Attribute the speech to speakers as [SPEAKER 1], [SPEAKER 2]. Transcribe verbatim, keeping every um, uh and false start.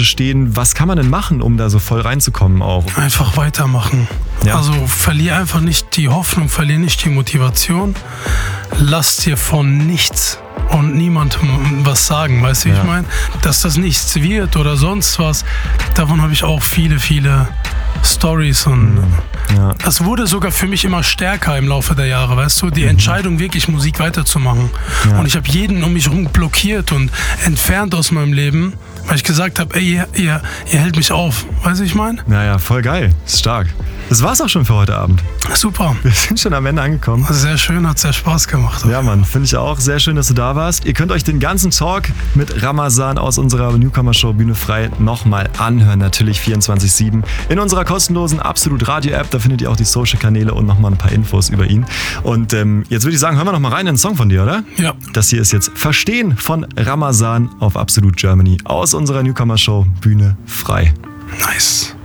[SPEAKER 1] stehen. Was kann man denn machen, um da so voll reinzukommen auch?
[SPEAKER 2] Einfach weitermachen.
[SPEAKER 1] Ja.
[SPEAKER 2] Also verlier einfach nicht die Hoffnung, verlier nicht die Motivation. Lass dir von nichts und niemandem was sagen, weißt du, wie
[SPEAKER 1] Ja.
[SPEAKER 2] ich meine? Dass das nichts wird oder sonst was, davon habe ich auch viele, viele Stories und
[SPEAKER 1] Ja.
[SPEAKER 2] das wurde sogar für mich immer stärker im Laufe der Jahre, weißt du, die Entscheidung wirklich Musik weiterzumachen.
[SPEAKER 1] Ja.
[SPEAKER 2] Und ich habe jeden um mich herum blockiert und entfernt aus meinem Leben, weil ich gesagt habe, ey, ihr, ihr, ihr hält mich auf, weißt du, wie ich meine?
[SPEAKER 1] Naja, voll geil. Ist stark. Das war's auch schon für heute Abend.
[SPEAKER 2] Super.
[SPEAKER 1] Wir sind schon am Ende angekommen.
[SPEAKER 2] Sehr schön, hat sehr Spaß gemacht.
[SPEAKER 1] Ja, Mann, finde ich auch. Sehr schön, dass du da warst. Ihr könnt euch den ganzen Talk mit Ramazan aus unserer Newcomer-Show Bühne frei nochmal anhören. Natürlich vierundzwanzig sieben in unserer kostenlosen Absolut-Radio-App. Da findet ihr auch die Social-Kanäle und nochmal ein paar Infos über ihn. Und ähm, jetzt würde ich sagen, hören wir nochmal rein in einen Song von dir, oder?
[SPEAKER 2] Ja.
[SPEAKER 1] Das hier ist jetzt Verstehen von Ramazan auf Absolut Germany aus unserer Newcomer-Show Bühne frei.
[SPEAKER 2] Nice.